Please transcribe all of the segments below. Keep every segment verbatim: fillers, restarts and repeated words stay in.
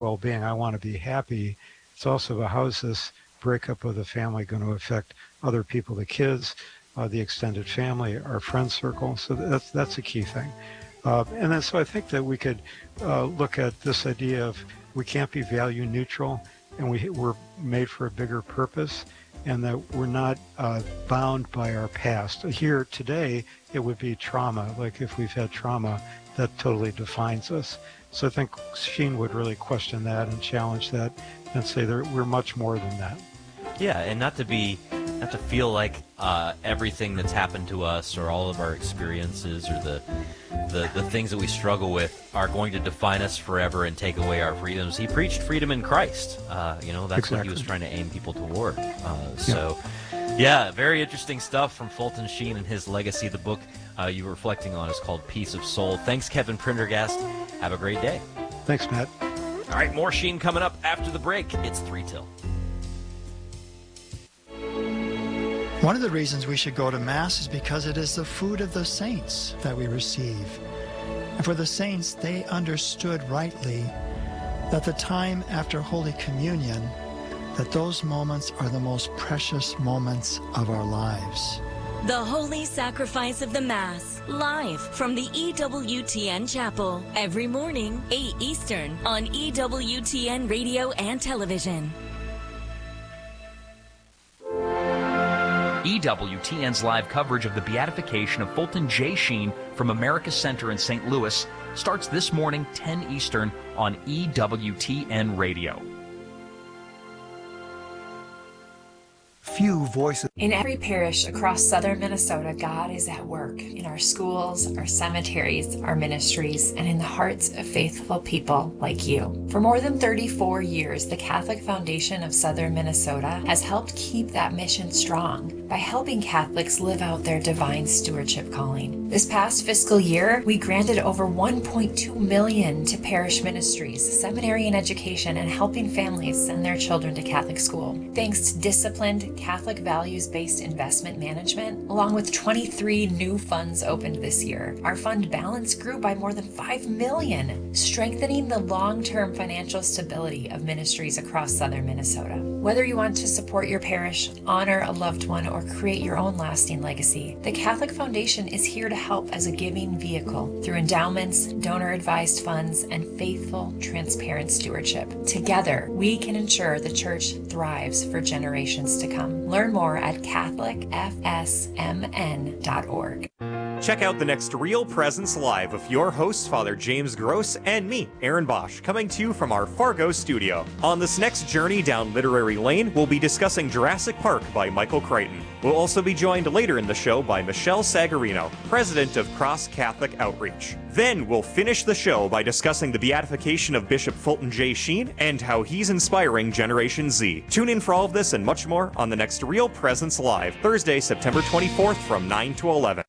well-being. I want to be happy. It's also about how is this breakup of the family going to affect other people, the kids, uh, the extended family, our friend circle. So that's that's a key thing. Uh, and then so I think that we could uh, look at this idea of we can't be value neutral, and we, we're made for a bigger purpose, and that we're not uh, bound by our past. Here today, it would be trauma. Like if we've had trauma, that totally defines us. So I think Sheen would really question that and challenge that and say that we're much more than that. Yeah, and not to be, not to feel like uh, everything that's happened to us or all of our experiences or the, the the things that we struggle with are going to define us forever and take away our freedoms. He preached freedom in Christ. Uh, you know, that's exactly what he was trying to aim people toward. Uh, so, yeah. yeah, very interesting stuff from Fulton Sheen and his legacy. The book uh, you were reflecting on is called Peace of Soul. Thanks, Kevin Prendergast. Have a great day. Thanks, Matt. All right, more Sheen coming up after the break. It's three till. One of the reasons we should go to Mass is because it is the food of the saints that we receive. And for the saints, they understood rightly that the time after Holy Communion, that those moments are the most precious moments of our lives. The Holy Sacrifice of the Mass, live from the E W T N Chapel, every morning, eight Eastern, on E W T N Radio and Television. E W T N's live coverage of the beatification of Fulton J. Sheen from America Center in Saint Louis starts this morning, ten Eastern, on E W T N Radio. Few voices. In every parish across southern Minnesota, God is at work in our schools, our cemeteries, our ministries, and in the hearts of faithful people like you. For more than thirty-four years, the Catholic Foundation of Southern Minnesota has helped keep that mission strong by helping Catholics live out their divine stewardship calling. This past fiscal year, we granted over one point two million dollars to parish ministries, seminary and education, and helping families send their children to Catholic school. Thanks to disciplined Catholic values-based investment management, along with twenty-three new funds opened this year, our fund balance grew by more than five million dollars, strengthening the long-term financial stability of ministries across southern Minnesota. Whether you want to support your parish, honor a loved one, or create your own lasting legacy, the Catholic Foundation is here to help as a giving vehicle through endowments, donor-advised funds, and faithful, transparent stewardship. Together, we can ensure the Church thrives for generations to come. Learn more at Catholic F S M N dot org. Check out the next Real Presence Live with your hosts, Father James Gross and me, Aaron Bosch, coming to you from our Fargo studio. On this next journey down literary lane, we'll be discussing Jurassic Park by Michael Crichton. We'll also be joined later in the show by Michelle Sagarino, president of Cross Catholic Outreach. Then we'll finish the show by discussing the beatification of Bishop Fulton J. Sheen and how he's inspiring Generation Z. Tune in for all of this and much more on the next Real Presence Live, Thursday, September twenty-fourth from nine to eleven.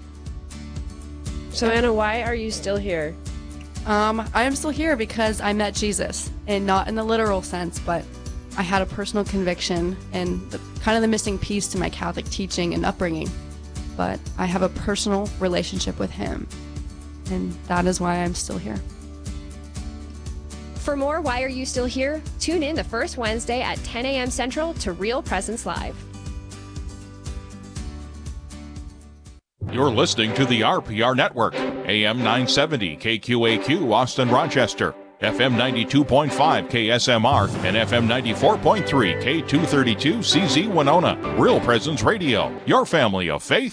So Anna, why are you still here? Um, I am still here because I met Jesus, and not in the literal sense, but I had a personal conviction and the, kind of the missing piece to my Catholic teaching and upbringing. But I have a personal relationship with him, and that is why I'm still here. For more Why Are You Still Here? Tune in the first Wednesday at ten a.m. Central to Real Presence Live. You're listening to the R P R Network, A M nine seventy K Q A Q Austin Rochester, F M ninety-two point five K S M R, and F M ninety-four point three K two thirty-two C Z Winona. Real Presence Radio, your family of faith